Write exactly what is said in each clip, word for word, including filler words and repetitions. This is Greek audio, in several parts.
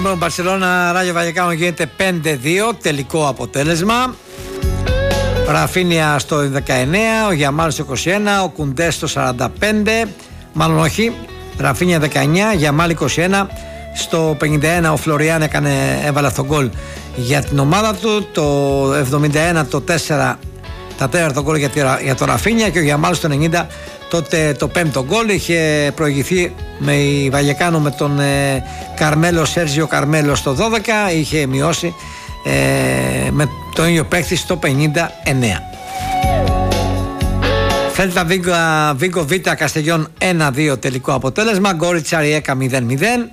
Λοιπόν, Μπαρσελόνα Ράγιο Βαγεκάνο γίνεται πέντε δύο, τελικό αποτέλεσμα. Ραφίνια στο δεκαεννέα, ο Γιαμάλ στο είκοσι ένα, ο Κουντέ στο σαράντα πέντε, μάλλον όχι, Ραφίνια δεκαεννέα, Γιαμάλ είκοσι ένα. Στο πενήντα ένα ο Φλωριάν έκανε, έβαλε αυτό γκολ για την ομάδα του. Το εβδομήντα ένα το τέσσερα, τα τέταρτο γκολ για, για το Ραφίνια, και ο Γιαμάλ στο ενενήντα τότε το πέμπτο γκολ. Είχε προηγηθεί με η Βαγεκάνο με τον ε, Καρμέλο, Σέρζιο Καρμέλο στο δώδεκα, είχε μειώσει ε, με τον ίδιο παίκτη στο πενήντα εννέα. Θέλτα Βίγκο Β Καστεγιόν ένα δύο τελικό αποτέλεσμα. Γκόριτσα Ριέκα μηδέν μηδέν.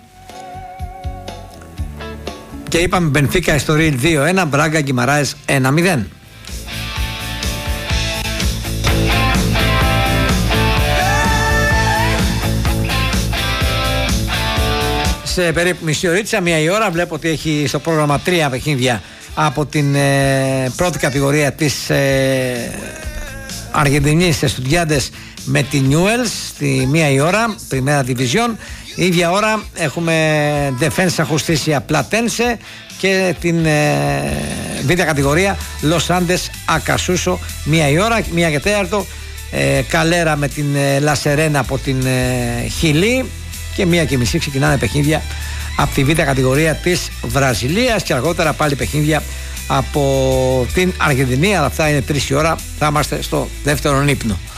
Και είπαμε Μπενφίκα Εστορίλ δύο ένα, Μπράγκα Γκιμαράες ένα μηδέν. Σε περίπου μισή ωρίτσα, μία η ώρα. Βλέπω ότι έχει στο πρόγραμμα τρία παιχνίδια από την ε, πρώτη κατηγορία της ε, Αργεντινής Εστουντιάντες με τη Νιούελς στη μία η ώρα, Πριμέρα Division. Η ίδια ώρα έχουμε Defensa Justicia Platense και την ε, β' κατηγορία Los Andes Acasuso μία η ώρα, μία και τέταρτο ε, Καλέρα με την ε, Λασερένα από την ε, Χιλή, και μία και μισή ξεκινάνε παιχνίδια από τη β' κατηγορία της Βραζιλίας, και αργότερα πάλι παιχνίδια από την Αργεντινή, αλλά αυτά είναι τρεις η ώρα, θα είμαστε στο δεύτερο ύπνο.